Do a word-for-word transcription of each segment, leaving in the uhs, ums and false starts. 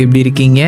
எப்படி இருக்கீங்க?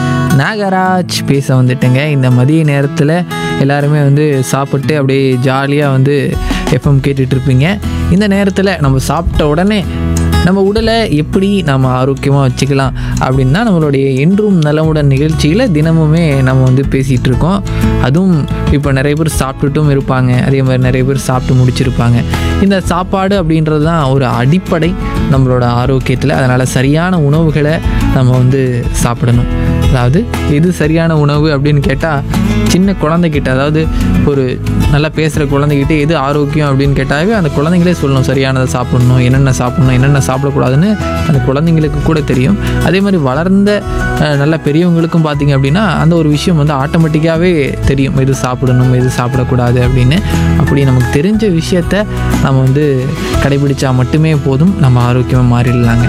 நாகராஜ் பேச வந்துட்டேங்க. இந்த மதிய நேரத்தில் எல்லாருமே வந்து சாப்பிட்டு அப்படியே ஜாலியாக வந்து எஃப்எம் கேட்டுட்ருப்பீங்க. இந்த நேரத்தில் நம்ம சாப்பிட்ட உடனே நம்ம உடலை எப்படி நம்ம ஆரோக்கியமாக வச்சுக்கலாம் அப்படின்னா நம்மளுடைய என்றும் நலமுடன் நிகழ்ச்சியில் தினமுமே நம்ம வந்து பேசிகிட்டு இருக்கோம். அதுவும் இப்போ நிறைய பேர் சாப்பிட்டுட்டும் இருப்பாங்க, அதே மாதிரி நிறைய பேர் சாப்பிட்டு முடிச்சிருப்பாங்க. இந்த சாப்பாடு அப்படின்றது தான் ஒரு அடிப்படை நம்மளோட ஆரோக்கியத்தில். அதனால் சரியான உணவுகளை நம்ம வந்து சாப்பிடணும். அதாவது எது சரியான உணவு அப்படின்னு கேட்டால், சின்ன குழந்தைகிட்ட, அதாவது ஒரு நல்லா பேசுகிற குழந்தைகிட்ட எது ஆரோக்கியம் அப்படின்னு கேட்டாவே அந்த குழந்தைங்களே சொல்லணும் சரியானதை சாப்பிடணும், என்னென்ன சாப்பிடணும், என்னென்ன சாப்பிடக்கூடாதுன்னு அந்த குழந்தைங்களுக்கு கூட தெரியும். அதே மாதிரி வளர்ந்த நல்ல பெரியவங்களுக்கும் பார்த்திங்க அப்படின்னா அந்த ஒரு விஷயம் வந்து ஆட்டோமேட்டிக்காகவே தெரியும், எது சாப்பிடணும் எது சாப்பிடக்கூடாது அப்படின்னு. அப்படி நமக்கு தெரிஞ்ச விஷயத்த நம்ம வந்து கடைபிடிச்சா மட்டுமே போதும், நம்ம ஆரோக்கியமாக மாறிடலாங்க.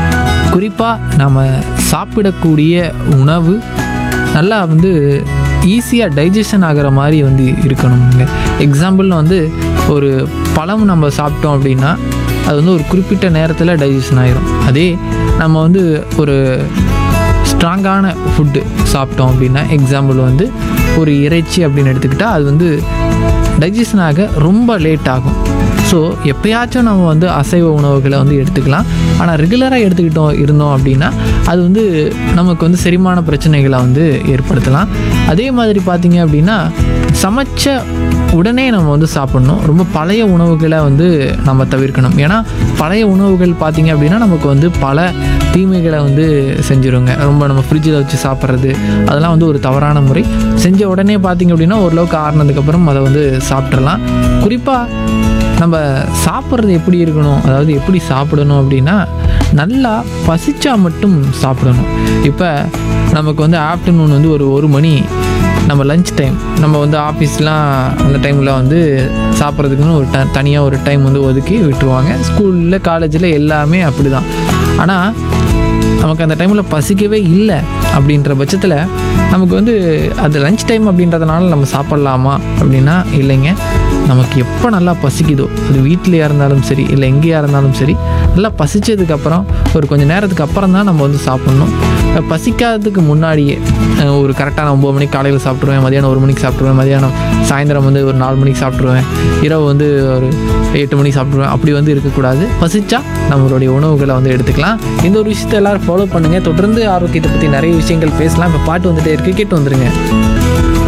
குறிப்பாக நம்ம சாப்பிடக்கூடிய உணவு நல்லா வந்து ஈஸியாக டைஜஷன் ஆகிற மாதிரி வந்து இருக்கணுங்க. எக்ஸாம்பிள் வந்து ஒரு பழம் நம்ம சாப்பிட்டோம் அப்படின்னா அது வந்து ஒரு குறிப்பிட்ட நேரத்தில் டைஜஷன் ஆகிரும். அதே நம்ம வந்து ஒரு ஸ்ட்ராங்கான ஃபுட்டு சாப்பிட்டோம் அப்படின்னா, எக்ஸாம்பிள் வந்து ஒரு இறைச்சி அப்படின்னு எடுத்துக்கிட்டால் அது வந்து டைஜஷன் ஆக ரொம்ப லேட் ஆகும். ஸோ எப்போயாச்சும் நம்ம வந்து அசைவ உணவுகளை வந்து எடுத்துக்கலாம். ஆனால் ரெகுலராக எடுத்துக்கிட்டோம் இருந்தோம் அப்படின்னா அது வந்து நமக்கு வந்து செரிமான பிரச்சனைகளை வந்து ஏற்படுத்தலாம். அதே மாதிரி பார்த்திங்க அப்படின்னா சமைச்ச உடனே நம்ம வந்து சாப்பிட்ணும். ரொம்ப பழைய உணவுகளை வந்து நம்ம தவிர்க்கணும். ஏன்னா பழைய உணவுகள் பார்த்திங்க அப்படின்னா நமக்கு வந்து பல தீமைகளை வந்து செஞ்சுருங்க. ரொம்ப நம்ம ஃப்ரிட்ஜில் வச்சு சாப்பிட்றது அதெல்லாம் வந்து ஒரு தவறான முறை. செஞ்ச உடனே பார்த்திங்க அப்படின்னா ஓரளவுக்கு ஆறுனதுக்கப்புறம் அதை வந்து சாப்பிட்றலாம். குறிப்பாக நம்ம சாப்பிட்றது எப்படி இருக்கணும், அதாவது எப்படி சாப்பிடணும் அப்படின்னா நல்லா பசிச்சா மட்டும் சாப்பிடணும். இப்போ நமக்கு வந்து ஆஃப்டர்நூன் வந்து ஒரு ஒரு மணி நம்ம லஞ்ச் டைம், நம்ம வந்து ஆஃபீஸ்லாம் அந்த டைமில் வந்து சாப்பிட்றதுக்குன்னு ஒரு ட தனியாக ஒரு டைம் வந்து ஒதுக்கி விட்டுருவாங்க. ஸ்கூலில் காலேஜில் எல்லாமே அப்படி தான். ஆனால் நமக்கு அந்த டைமில் பசிக்கவே இல்லை அப்படின்ற பட்சத்தில் நமக்கு வந்து அது லஞ்ச் டைம் அப்படின்றதுனால நம்ம சாப்பிட்லாமா அப்படின்னா இல்லைங்க. நமக்கு எப்போ நல்லா பசிக்குதோ, அது வீட்டிலையாக இருந்தாலும் சரி இல்லை எங்கேயா இருந்தாலும் சரி, நல்லா பசித்ததுக்கப்புறம் ஒரு கொஞ்சம் நேரத்துக்கு அப்புறம் தான் நம்ம வந்து சாப்பிட்ணும். பசிக்காததுக்கு முன்னாடியே ஒரு கரெக்டான ஒம்பது மணிக்கு காலையில் சாப்பிட்ருவேன், மதியானம் ஒரு மணிக்கு சாப்பிட்ருவேன், மதியானம் சாயந்தரம் வந்து ஒரு நாலு மணிக்கு சாப்பிட்ருவேன், இரவு வந்து ஒரு எட்டு மணிக்கு சாப்பிட்ருவேன். அப்படி வந்து இருக்கக்கூடாது. பசிச்சா நம்மளுடைய உணவுகளை வந்து எடுத்துக்கலாம். இந்த ஒரு விஷயத்தை எல்லோரும் ஃபாலோ பண்ணுங்கள். தொடர்ந்து ஆரோக்கியத்தை பற்றி நிறைய விஷயங்கள் பேசலாம். இப்போ பாட்டு வந்துகிட்டே இருக்குது, கேட்டு வந்துடுங்க.